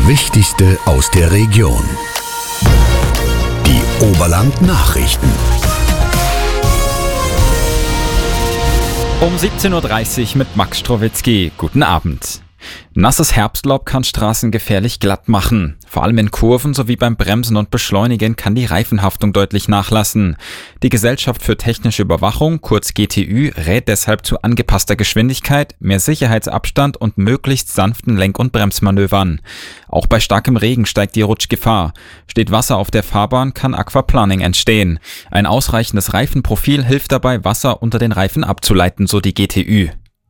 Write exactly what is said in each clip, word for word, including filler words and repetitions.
Wichtigste aus der Region. Die Oberland Nachrichten. Um siebzehn Uhr dreißig mit Max Strowitzki. Guten Abend. Nasses Herbstlaub kann Straßen gefährlich glatt machen. Vor allem in Kurven sowie beim Bremsen und Beschleunigen kann die Reifenhaftung deutlich nachlassen. Die Gesellschaft für technische Überwachung, kurz G T Ü, rät deshalb zu angepasster Geschwindigkeit, mehr Sicherheitsabstand und möglichst sanften Lenk- und Bremsmanövern. Auch bei starkem Regen steigt die Rutschgefahr. Steht Wasser auf der Fahrbahn, kann Aquaplaning entstehen. Ein ausreichendes Reifenprofil hilft dabei, Wasser unter den Reifen abzuleiten, so die G T Ü.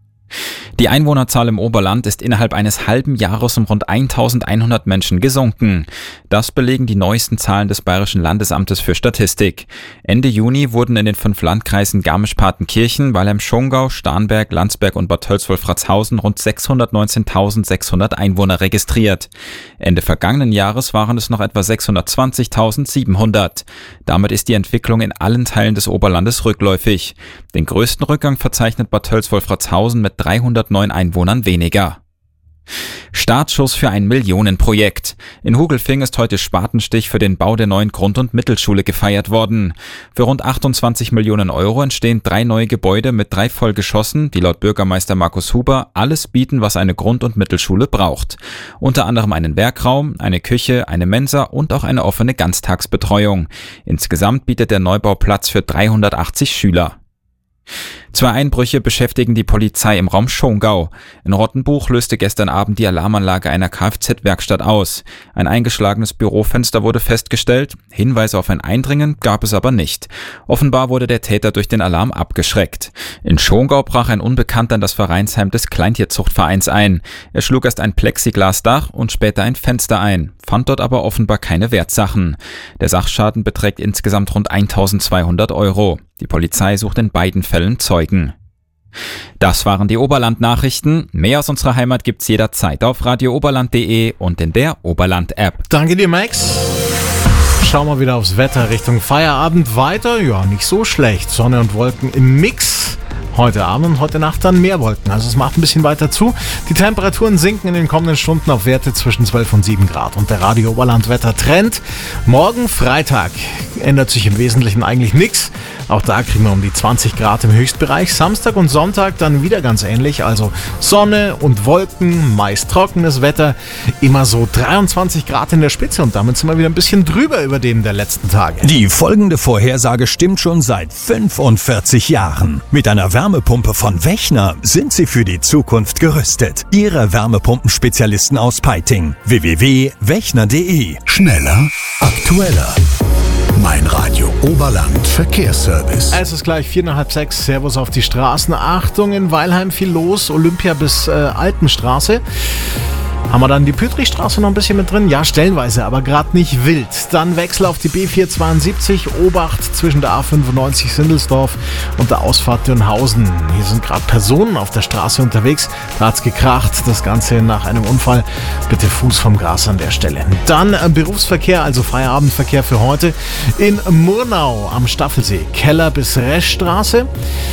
Die Einwohnerzahl im Oberland ist innerhalb eines halben Jahres um rund eintausendeinhundert Menschen gesunken. Das belegen die neuesten Zahlen des Bayerischen Landesamtes für Statistik. Ende Juni wurden in den fünf Landkreisen Garmisch-Partenkirchen, Weilheim-Schongau, Starnberg, Landsberg und Bad Tölz-Wolfratshausen rund sechshundertneunzehntausendsechshundert Einwohner registriert. Ende vergangenen Jahres waren es noch etwa sechshundertzwanzigtausendsiebenhundert. Damit ist die Entwicklung in allen Teilen des Oberlandes rückläufig. Den größten Rückgang verzeichnet Bad Tölz-Wolfratshausen mit dreihundertneun Einwohnern weniger. Startschuss für ein Millionenprojekt. In Hugelfing ist heute Spatenstich für den Bau der neuen Grund- und Mittelschule gefeiert worden. Für rund achtundzwanzig Millionen Euro entstehen drei neue Gebäude mit drei Vollgeschossen, die laut Bürgermeister Markus Huber alles bieten, was eine Grund- und Mittelschule braucht. Unter anderem einen Werkraum, eine Küche, eine Mensa und auch eine offene Ganztagsbetreuung. Insgesamt bietet der Neubau Platz für dreihundertachtzig Schüler. Zwei Einbrüche beschäftigen die Polizei im Raum Schongau. In Rottenbuch löste gestern Abend die Alarmanlage einer Kfz-Werkstatt aus. Ein eingeschlagenes Bürofenster wurde festgestellt. Hinweise auf ein Eindringen gab es aber nicht. Offenbar wurde der Täter durch den Alarm abgeschreckt. In Schongau brach ein Unbekannter in das Vereinsheim des Kleintierzuchtvereins ein. Er schlug erst ein Plexiglasdach und später ein Fenster ein, fand dort aber offenbar keine Wertsachen. Der Sachschaden beträgt insgesamt rund eintausendzweihundert Euro. Die Polizei sucht in beiden Fällen Zeugen. Das waren die Oberland-Nachrichten. Mehr aus unserer Heimat gibt's jederzeit auf radio oberland punkt de und in der Oberland-App. Danke dir, Max. Schauen wir wieder aufs Wetter Richtung Feierabend weiter. Ja, nicht so schlecht. Sonne und Wolken im Mix. Heute Abend und heute Nacht dann mehr Wolken. Also es macht ein bisschen weiter zu. Die Temperaturen sinken in den kommenden Stunden auf Werte zwischen zwölf und sieben Grad. Und der Radio Oberland Wettertrend. Morgen Freitag ändert sich im Wesentlichen eigentlich nichts. Auch da kriegen wir um die zwanzig Grad im Höchstbereich. Samstag und Sonntag dann wieder ganz ähnlich. Also Sonne und Wolken, meist trockenes Wetter. Immer so dreiundzwanzig Grad in der Spitze. Und damit sind wir wieder ein bisschen drüber über dem der letzten Tage. Die folgende Vorhersage stimmt schon seit fünfundvierzig Jahren. Mit einer Wärmepumpe von Wechner sind Sie für die Zukunft gerüstet. Ihre Wärmepumpenspezialisten aus Peiting. w w w punkt wechner punkt de. Schneller, aktueller. Mein Radio Oberland Verkehrsservice. Es ist gleich vier nach halb sechs. Servus auf die Straßen. Achtung, in Weilheim viel los. Olympia bis äh, Alpenstraße. Haben wir dann die Pütrichstraße noch ein bisschen mit drin? Ja, stellenweise, aber gerade nicht wild. Dann Wechsel auf die B vierhundertzweiundsiebzig, Obacht zwischen der A fünfundneunzig Sindelsdorf und der Ausfahrt Dürnhausen. Hier sind gerade Personen auf der Straße unterwegs. Da hat's gekracht. Das Ganze nach einem Unfall. Bitte Fuß vom Gas an der Stelle. Dann äh, Berufsverkehr, also Feierabendverkehr für heute. In Murnau am Staffelsee. Keller bis Reschstraße.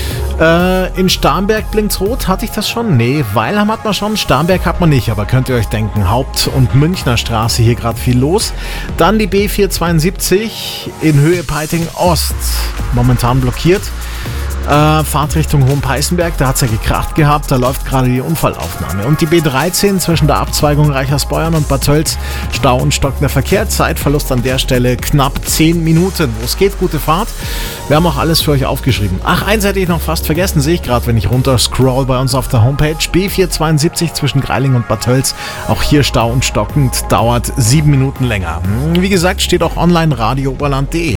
Äh, in Starnberg blinkt's rot. Hatte ich das schon? Nee, Weilheim hat man schon. Starnberg hat man nicht, aber könnt ihr euch denken, Haupt- und Münchner Straße hier gerade viel los. Dann die B vierhundertzweiundsiebzig in Höhe Peiting Ost. Momentan blockiert. Äh, Fahrtrichtung Hohenpeißenberg, da hat es ja gekracht gehabt, da läuft gerade die Unfallaufnahme. Und die B dreizehn zwischen der Abzweigung Reichersbeuern und Bad Tölz, Stau und stockender Verkehr, Zeitverlust an der Stelle knapp zehn Minuten. Wo es geht, gute Fahrt. Wir haben auch alles für euch aufgeschrieben. Ach, eins hätte ich noch fast vergessen, sehe ich gerade, wenn ich runter scroll bei uns auf der Homepage. B vierhundertzweiundsiebzig zwischen Greiling und Bad Tölz, auch hier Stau und stockend, dauert sieben Minuten länger. Wie gesagt, steht auch online radio oberland punkt de.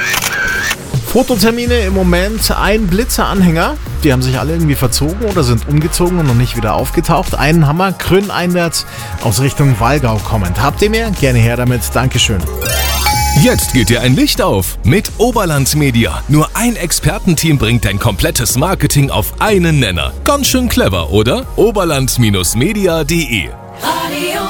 Fototermine im Moment, ein Blitzeranhänger, die haben sich alle irgendwie verzogen oder sind umgezogen und noch nicht wieder aufgetaucht. Einen Hammer, Krönn einwärts aus Richtung Wallgau kommend. Habt ihr mehr? Gerne her damit, Dankeschön. Jetzt geht dir ein Licht auf mit Oberland Media. Nur ein Expertenteam bringt dein komplettes Marketing auf einen Nenner. Ganz schön clever, oder? oberland Media punkt de. Radio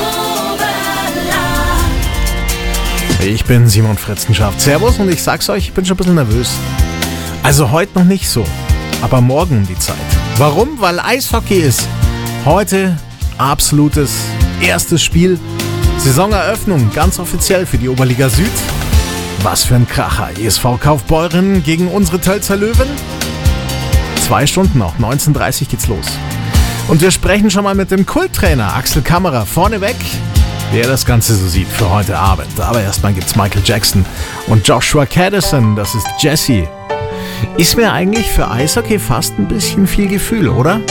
Ich bin Simon Fritzenschaft. Servus und ich sag's euch, ich bin schon ein bisschen nervös. Also heute noch nicht so, aber morgen um die Zeit. Warum? Weil Eishockey ist. Heute absolutes erstes Spiel Saisoneröffnung ganz offiziell für die Oberliga Süd. Was für ein Kracher. E S V Kaufbeuren gegen unsere Tölzer Löwen. Zwei Stunden noch, neunzehn Uhr dreißig geht's los. Und wir sprechen schon mal mit dem Kulttrainer Axel Kammerer vorneweg, wie er das Ganze so sieht für heute Abend. Aber erstmal gibt's Michael Jackson und Joshua Caddison, das ist Jesse. Ist mir eigentlich für Eishockey fast ein bisschen viel Gefühl, oder?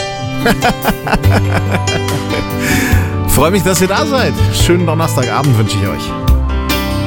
Freue mich, dass ihr da seid. Schönen Donnerstagabend wünsche ich euch.